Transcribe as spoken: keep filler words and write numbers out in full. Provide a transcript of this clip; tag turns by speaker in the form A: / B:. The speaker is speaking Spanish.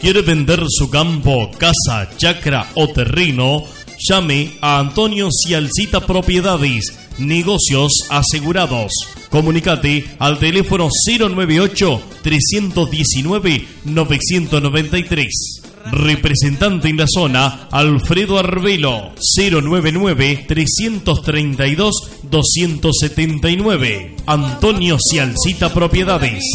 A: ¿Quiere vender su campo, casa, chacra o terreno? Llame a Antonio Cialcita Propiedades, negocios asegurados. Comunicate al teléfono cero nueve ocho, tres uno nueve, nueve nueve tres. Representante en la zona, Alfredo Arbelo, cero nueve nueve, tres tres dos, dos siete nueve. Antonio Cialcita Propiedades.